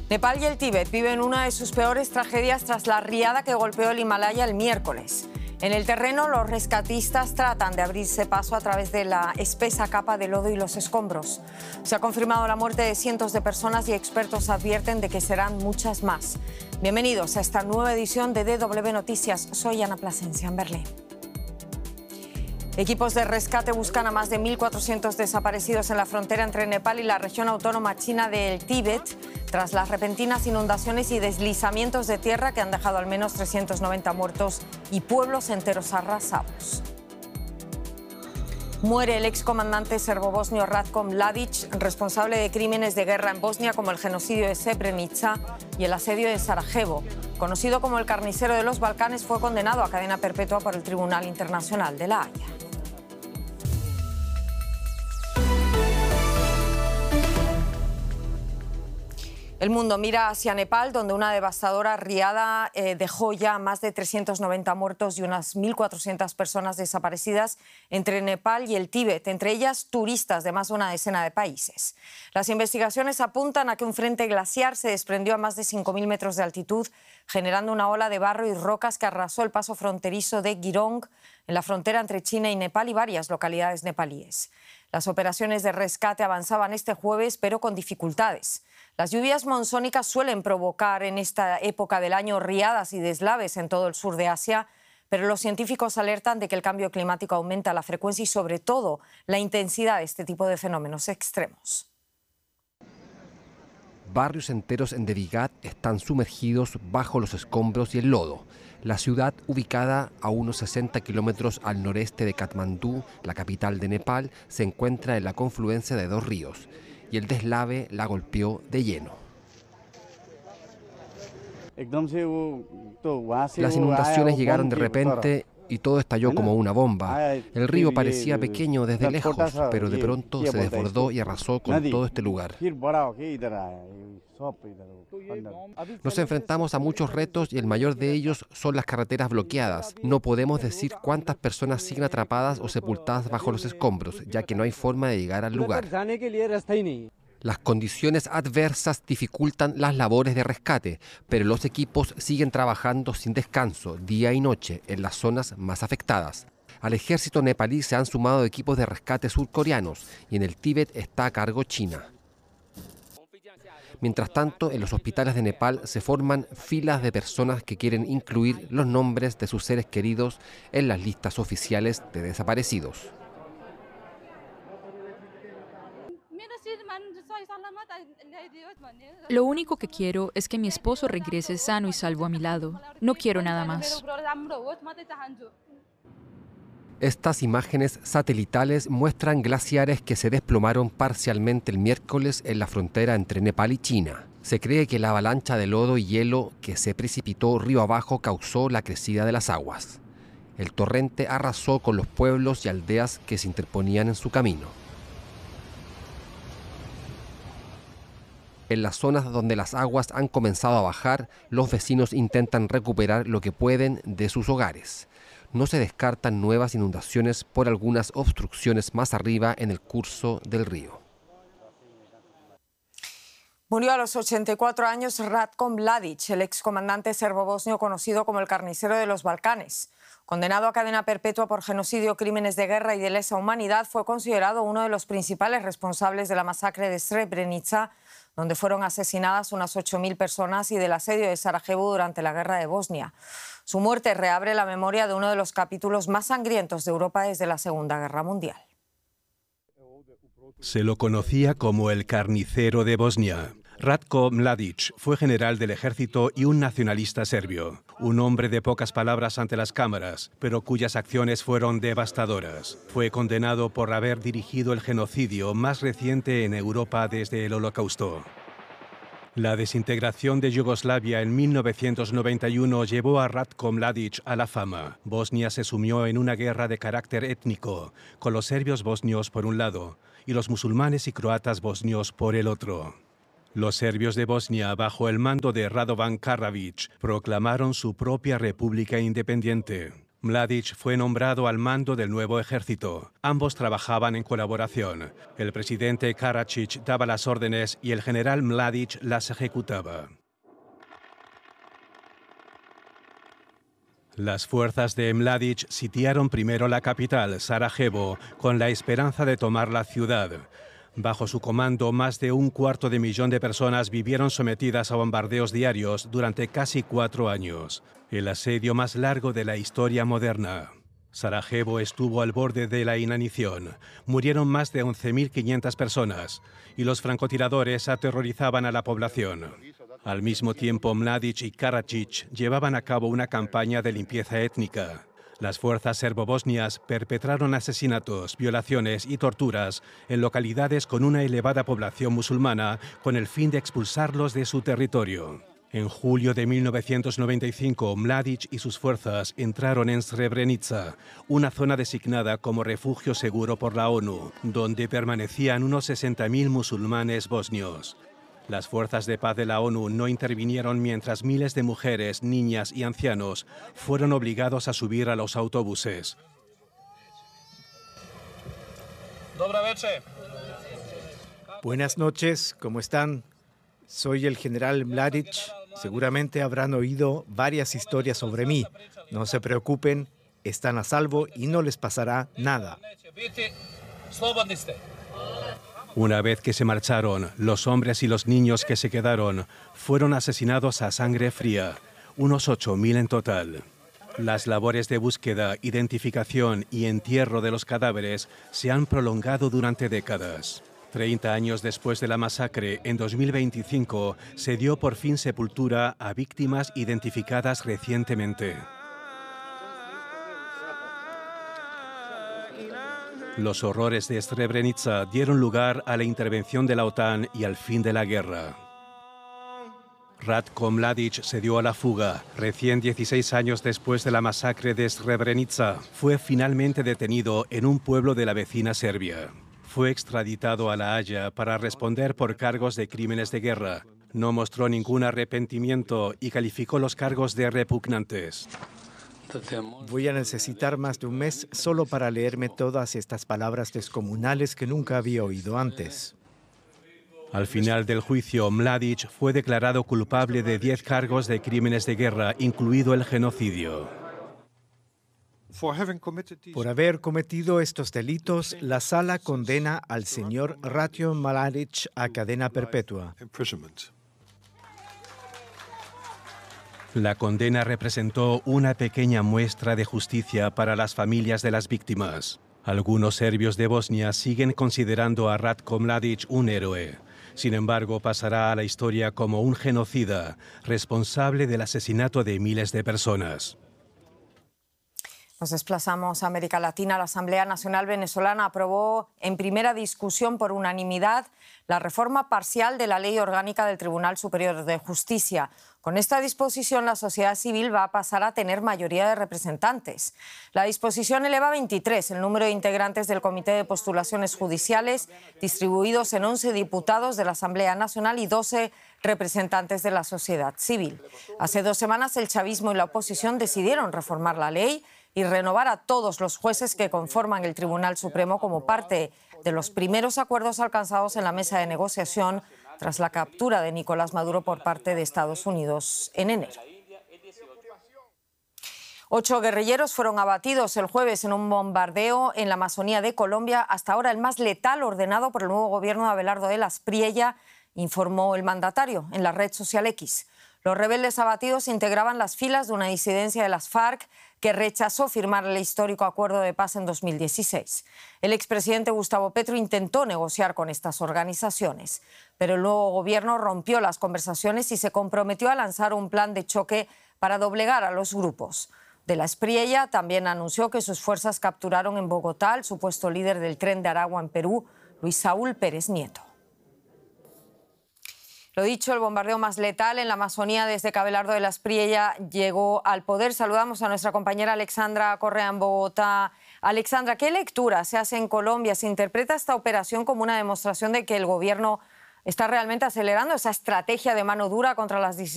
Nepal y el Tíbet viven una de sus peores tragedias tras la riada que golpeó el Himalaya el miércoles. En el terreno, los rescatistas tratan de abrirse paso a través de la espesa capa de lodo y los escombros. Se ha confirmado la muerte de cientos de personas y expertos advierten de que serán muchas más. Bienvenidos a esta nueva edición de DW Noticias. Soy Ana Plasencia en Berlín. Equipos de rescate buscan a más de 1.400 desaparecidos en la frontera entre Nepal y la región autónoma china del Tíbet, tras las repentinas inundaciones y deslizamientos de tierra que han dejado al menos 390 muertos y pueblos enteros arrasados. Muere el excomandante serbobosnio Ratko Mladic, responsable de crímenes de guerra en Bosnia como el genocidio de Srebrenica y el asedio de Sarajevo. Conocido como el carnicero de los Balcanes, fue condenado a cadena perpetua por el Tribunal Internacional de La Haya. El mundo mira hacia Nepal, donde una devastadora riada dejó ya más de 390 muertos y unas 1.400 personas desaparecidas entre Nepal y el Tíbet, entre ellas turistas de más de una decena de países. Las investigaciones apuntan a que un frente glaciar se desprendió a más de 5.000 metros de altitud, generando una ola de barro y rocas que arrasó el paso fronterizo de Girong, en la frontera entre China y Nepal y varias localidades nepalíes. Las operaciones de rescate avanzaban este jueves, pero con dificultades. Las lluvias monzónicas suelen provocar en esta época del año riadas y deslaves en todo el sur de Asia, pero los científicos alertan de que el cambio climático aumenta la frecuencia y, sobre todo, la intensidad de este tipo de fenómenos extremos. Barrios enteros en Devigat están sumergidos bajo los escombros y el lodo. La ciudad, ubicada a unos 60 kilómetros al noreste de Katmandú, la capital de Nepal, se encuentra en la confluencia de dos ríos, y el deslave la golpeó de lleno. Las inundaciones llegaron de repente y todo estalló como una bomba. El río parecía pequeño desde lejos, pero de pronto se desbordó y arrasó con todo este lugar. Nos enfrentamos a muchos retos y el mayor de ellos son las carreteras bloqueadas. No podemos decir cuántas personas siguen atrapadas o sepultadas bajo los escombros, ya que no hay forma de llegar al lugar. Las condiciones adversas dificultan las labores de rescate, pero los equipos siguen trabajando sin descanso, día y noche, en las zonas más afectadas. Al ejército nepalí se han sumado equipos de rescate surcoreanos y en el Tíbet está a cargo China. Mientras tanto, en los hospitales de Nepal se forman filas de personas que quieren incluir los nombres de sus seres queridos en las listas oficiales de desaparecidos. Lo único que quiero es que mi esposo regrese sano y salvo a mi lado. No quiero nada más. Estas imágenes satelitales muestran glaciares que se desplomaron parcialmente el miércoles en la frontera entre Nepal y China. Se cree que la avalancha de lodo y hielo que se precipitó río abajo causó la crecida de las aguas. El torrente arrasó con los pueblos y aldeas que se interponían en su camino. En las zonas donde las aguas han comenzado a bajar, los vecinos intentan recuperar lo que pueden de sus hogares. No se descartan nuevas inundaciones por algunas obstrucciones más arriba en el curso del río. Murió a los 84 años Ratko Mladic, el excomandante serbobosnio conocido como el carnicero de los Balcanes. Condenado a cadena perpetua por genocidio, crímenes de guerra y de lesa humanidad, fue considerado uno de los principales responsables de la masacre de Srebrenica, donde fueron asesinadas unas 8.000 personas, y del asedio de Sarajevo durante la guerra de Bosnia. Su muerte reabre la memoria de uno de los capítulos más sangrientos de Europa desde la Segunda Guerra Mundial. Se lo conocía como el carnicero de Bosnia. Ratko Mladic fue general del ejército y un nacionalista serbio, un hombre de pocas palabras ante las cámaras, pero cuyas acciones fueron devastadoras. Fue condenado por haber dirigido el genocidio más reciente en Europa desde el Holocausto. La desintegración de Yugoslavia en 1991 llevó a Ratko Mladic a la fama. Bosnia se sumió en una guerra de carácter étnico, con los serbios bosnios por un lado y los musulmanes y croatas bosnios por el otro. Los serbios de Bosnia, bajo el mando de Radovan Karadzic, proclamaron su propia república independiente. Mladic fue nombrado al mando del nuevo ejército. Ambos trabajaban en colaboración. El presidente Karadzic daba las órdenes y el general Mladic las ejecutaba. Las fuerzas de Mladic sitiaron primero la capital, Sarajevo, con la esperanza de tomar la ciudad. Bajo su comando, más de 1/4 de millón de personas vivieron sometidas a bombardeos diarios durante casi 4 años. El asedio más largo de la historia moderna. Sarajevo estuvo al borde de la inanición. Murieron más de 11.500 personas y los francotiradores aterrorizaban a la población. Al mismo tiempo, Mladic y Karadzic llevaban a cabo una campaña de limpieza étnica. Las fuerzas serbobosnias perpetraron asesinatos, violaciones y torturas en localidades con una elevada población musulmana con el fin de expulsarlos de su territorio. En julio de 1995, Mladic y sus fuerzas entraron en Srebrenica, una zona designada como refugio seguro por la ONU, donde permanecían unos 60.000 musulmanes bosnios. Las fuerzas de paz de la ONU no intervinieron mientras miles de mujeres, niñas y ancianos fueron obligados a subir a los autobuses. Buenas noches, ¿cómo están? Soy el general Mladic. Seguramente habrán oído varias historias sobre mí. No se preocupen, están a salvo y no les pasará nada. Una vez que se marcharon, los hombres y los niños que se quedaron fueron asesinados a sangre fría, unos 8.000 en total. Las labores de búsqueda, identificación y entierro de los cadáveres se han prolongado durante décadas. 30 años después de la masacre, en 2025, se dio por fin sepultura a víctimas identificadas recientemente. Los horrores de Srebrenica dieron lugar a la intervención de la OTAN y al fin de la guerra. Ratko Mladic se dio a la fuga. Recién 16 años después de la masacre de Srebrenica, fue finalmente detenido en un pueblo de la vecina Serbia. Fue extraditado a La Haya para responder por cargos de crímenes de guerra. No mostró ningún arrepentimiento y calificó los cargos de repugnantes. Voy a necesitar más de un mes solo para leerme todas estas palabras descomunales que nunca había oído antes. Al final del juicio, Mladic fue declarado culpable de 10 cargos de crímenes de guerra, incluido el genocidio. Por haber cometido estos delitos, la sala condena al señor Ratko Mladic a cadena perpetua. La condena representó una pequeña muestra de justicia para las familias de las víctimas. Algunos serbios de Bosnia siguen considerando a Ratko Mladic un héroe. Sin embargo, pasará a la historia como un genocida, responsable del asesinato de miles de personas. Nos desplazamos a América Latina. La Asamblea Nacional Venezolana aprobó en primera discusión por unanimidad la reforma parcial de la Ley Orgánica del Tribunal Superior de Justicia. Con esta disposición, la sociedad civil va a pasar a tener mayoría de representantes. La disposición eleva a 23 el número de integrantes del Comité de Postulaciones Judiciales, distribuidos en 11 diputados de la Asamblea Nacional y 12 representantes de la sociedad civil. Hace 2 semanas, el chavismo y la oposición decidieron reformar la ley y renovar a todos los jueces que conforman el Tribunal Supremo como parte de los primeros acuerdos alcanzados en la mesa de negociación tras la captura de Nicolás Maduro por parte de Estados Unidos en enero. 8 guerrilleros fueron abatidos el jueves en un bombardeo en la Amazonía de Colombia, hasta ahora el más letal ordenado por el nuevo gobierno de Abelardo de la Espriella, informó el mandatario en la red social X. Los rebeldes abatidos integraban las filas de una disidencia de las FARC que rechazó firmar el histórico acuerdo de paz en 2016. El expresidente Gustavo Petro intentó negociar con estas organizaciones, pero el nuevo gobierno rompió las conversaciones y se comprometió a lanzar un plan de choque para doblegar a los grupos. De la Espriella también anunció que sus fuerzas capturaron en Bogotá al supuesto líder del Tren de Aragua en Perú, Luis Saúl Pérez Nieto. Lo dicho, el bombardeo más letal en la Amazonía desde que Abelardo de la Espriella llegó al poder. Saludamos a nuestra compañera Alexandra Correa en Bogotá. Alexandra, ¿qué lectura se hace en Colombia? ¿Se interpreta esta operación como una demostración de que el gobierno está realmente acelerando esa estrategia de mano dura contra las disidencias